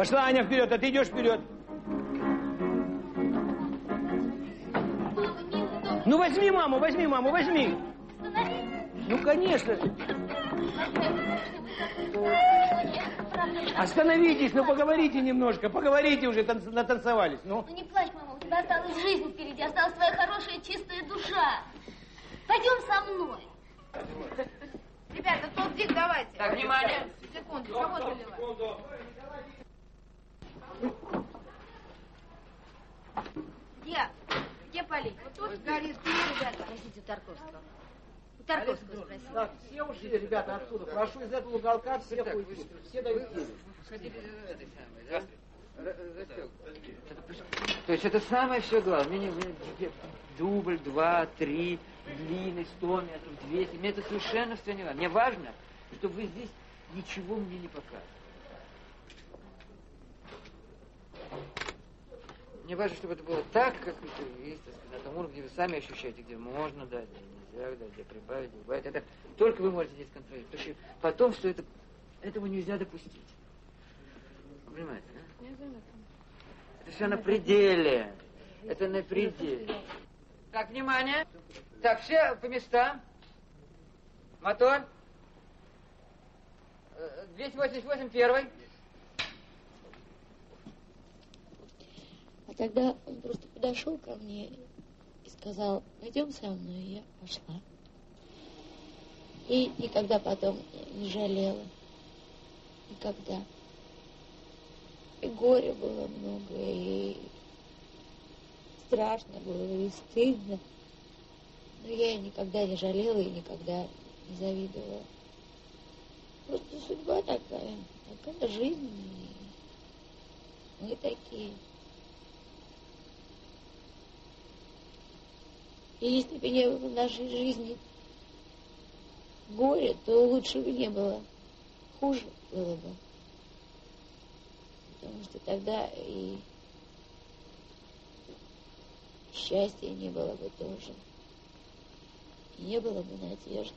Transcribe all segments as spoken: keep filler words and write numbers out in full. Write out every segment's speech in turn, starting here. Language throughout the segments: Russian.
Пошла Аня вперед, а ты идешь вперед. Ну возьми маму, возьми маму, возьми. Ну конечно. Остановитесь, ну поговорите немножко, поговорите уже, танц... натанцевались. Ну. Ну не плачь, мама, у тебя осталась жизнь впереди, осталась твоя хорошая чистая душа. Пойдем со мной. Ребята, полдик давайте. Так, внимание. Секунду, кого заливать? Где? Где полить? Вот тут горит, ребята. Простите, Тарковского. У Тарковского спросили. Так, все ушли, ребята, отсюда. Прошу из этого уголка всех уйти. Все дают денег. Сходили этой самой, да? То есть это самое все главное. Мне, мне, дубль, два, три, длинный, сто метров, двести. Мне это совершенно все не важно. Мне важно, чтобы вы здесь ничего мне не показывали. Мне важно, чтобы это было так, как это есть, так сказать, на том уровне, где вы сами ощущаете, где можно дать, где нельзя дать, где прибавить, где убавить. Это только вы можете здесь контролировать. Потому что потом, что это, этого нельзя допустить. Вы понимаете, да? Я заметила. Это все на пределе. Это на пределе. Так, внимание. Так, все по местам. Мотор. двести восемьдесят восемь, первый. А тогда он просто подошел ко мне и сказал: пойдем со мной, и я пошла. И никогда потом не жалела. Никогда. И горя было много, и страшно было, и стыдно. Но я никогда не жалела и никогда не завидовала. Просто судьба такая, такая жизнь. И мы такие. И если бы не было в нашей жизни горя, то лучше бы не было, хуже было бы. Потому что тогда и счастья не было бы тоже. И не было бы надежды.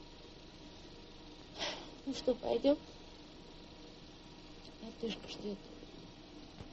Ну что, пойдем? Матушка ждет.